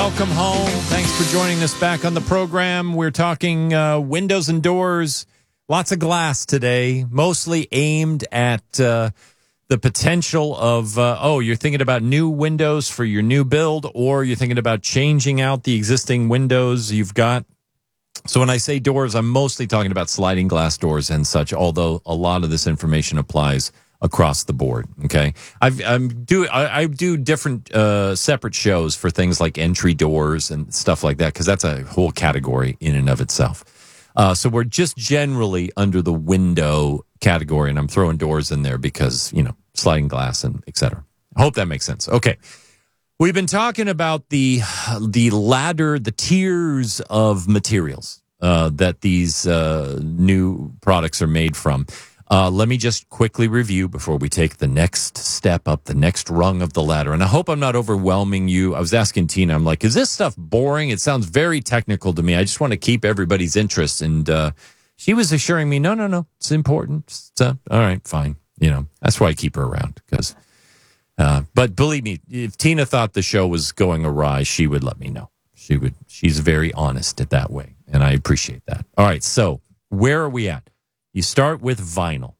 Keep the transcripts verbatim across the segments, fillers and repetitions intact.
welcome home. Thanks for joining us back on the program. We're talking uh, windows and doors. Lots of glass today, mostly aimed at uh, the potential of, uh, oh, you're thinking about new windows for your new build, or you're thinking about changing out the existing windows you've got. So when I say doors, I'm mostly talking about sliding glass doors and such, although a lot of this information applies across the board. Okay, I've, I'm do I, I do different uh, separate shows for things like entry doors and stuff like that, because that's a whole category in and of itself. Uh, so we're just generally under the window category, and I'm throwing doors in there because, you know, sliding glass and et cetera. I hope that makes sense. Okay, we've been talking about the the ladder, the tiers of materials uh, that these uh, new products are made from. Uh, let me just quickly review before we take the next step up, the next rung of the ladder. And I hope I'm not overwhelming you. I was asking Tina, I'm like, is this stuff boring? It sounds very technical to me. I just want to keep everybody's interest. And uh, she was assuring me, no, no, no, it's important. It's, uh, all right, fine. You know, that's why I keep her around. Because, uh, but believe me, if Tina thought the show was going awry, she would let me know. She would. She's very honest at that way. And I appreciate that. All right, so where are we at? You start with vinyl.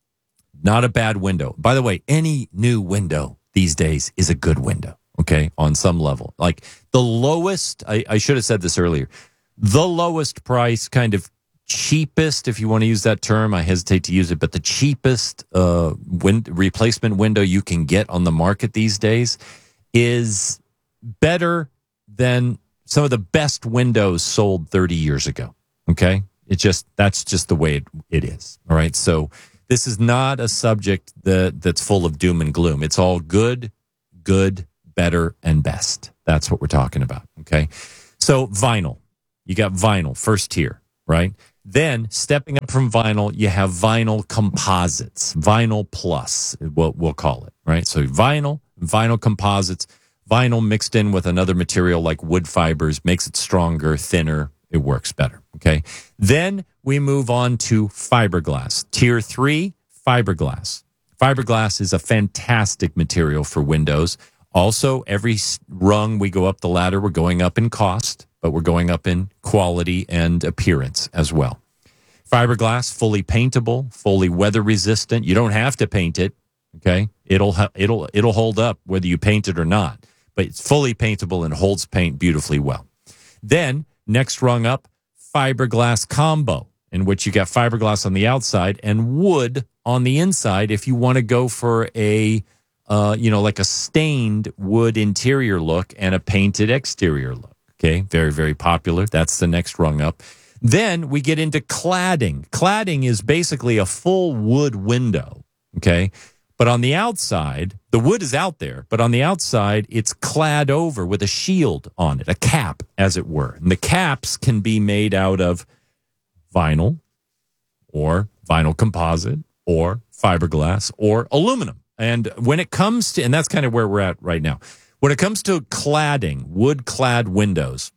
Not a bad window. By the way, any new window these days is a good window, okay, on some level. Like the lowest, I, I should have said this earlier, the lowest price, kind of cheapest, if you want to use that term, I hesitate to use it, but the cheapest uh, win- replacement window you can get on the market these days is better than some of the best windows sold thirty years ago, okay? It just, that's just the way it, it is. All right. So this is not a subject that that's full of doom and gloom. It's all good, good, better, and best. That's what we're talking about. Okay. So vinyl, you got vinyl, first tier, right? Then stepping up from vinyl, you have vinyl composites, vinyl plus, what we'll call it, right? So vinyl, vinyl composites, vinyl mixed in with another material like wood fibers makes it stronger, thinner. It works better, okay? Then we move on to fiberglass. Tier three, fiberglass. Fiberglass is a fantastic material for windows. Also, every rung we go up the ladder, we're going up in cost, but we're going up in quality and appearance as well. Fiberglass, fully paintable, fully weather resistant. You don't have to paint it, okay? It'll it'll it'll hold up whether you paint it or not, but it's fully paintable and holds paint beautifully well. Then next rung up, fiberglass combo, in which you got fiberglass on the outside and wood on the inside if you want to go for a, uh, you know, like a stained wood interior look and a painted exterior look. Okay, very, very popular. That's the next rung up. Then we get into cladding. Cladding is basically a full wood window, okay? But on the outside, the wood is out there, but on the outside, it's clad over with a shield on it, a cap, as it were. And the caps can be made out of vinyl or vinyl composite or fiberglass or aluminum. And when it comes to, and that's kind of where we're at right now, when it comes to cladding, wood-clad windows,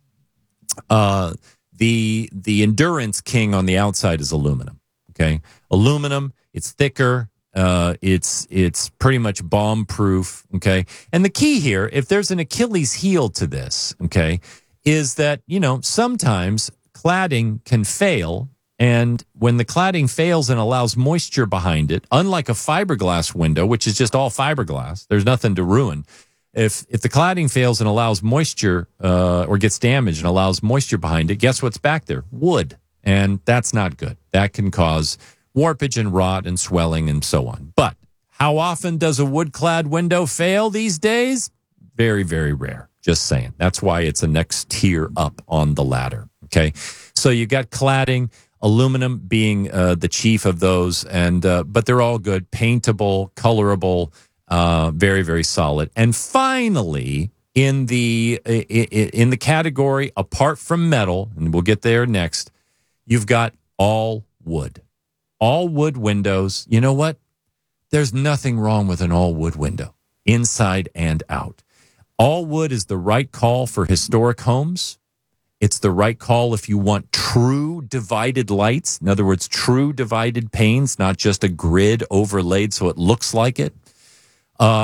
uh, the the endurance king on the outside is aluminum, okay? Aluminum, it's thicker. Uh, it's it's pretty much bomb proof, okay? And the key here, if there's an Achilles heel to this, okay, is that, you know, sometimes cladding can fail, and when the cladding fails and allows moisture behind it, unlike a fiberglass window, which is just all fiberglass, there's nothing to ruin. If if the cladding fails and allows moisture uh, or gets damaged and allows moisture behind it, guess what's back there? Wood, and that's not good. That can cause warpage and rot and swelling and so on. But how often does a wood-clad window fail these days? Very, very rare. Just saying. That's why it's a next tier up on the ladder. Okay, so you got cladding, aluminum being uh, the chief of those, and uh, but they're all good, paintable, colorable, uh, very, very solid. And finally, in the in the category apart from metal, and we'll get there next, you've got all wood. All wood windows. You know what? There's nothing wrong with an all wood window, inside and out. All wood is the right call for historic homes. It's the right call if you want true divided lights. In other words, true divided panes, not just a grid overlaid so it looks like it. Um,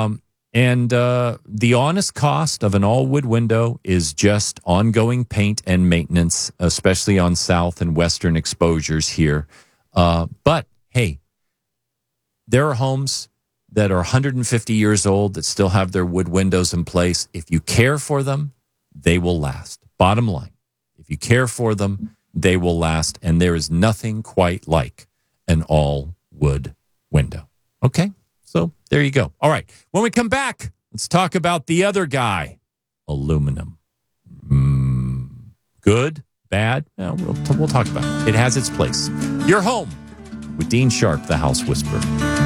And uh, the honest cost of an all-wood window is just ongoing paint and maintenance, especially on south and western exposures here. Uh, but, hey, there are homes that are one hundred fifty years old that still have their wood windows in place. If you care for them, they will last. Bottom line, if you care for them, they will last. And there is nothing quite like an all-wood window. Okay? So there you go. All right. When we come back, let's talk about the other guy, aluminum. Mm, good? Bad? No, we'll, we'll talk about it. It has its place. Your home with Dean Sharp, the House Whisperer.